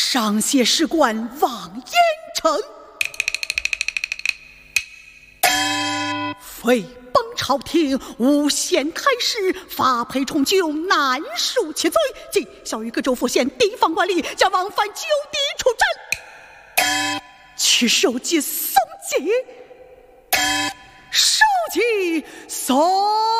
上写史官王延成，诽谤朝廷，诬陷开市，发配重酒，难恕其罪，即小于各州府县地方官吏，将往返就地处斩，去收集送祭，收集送。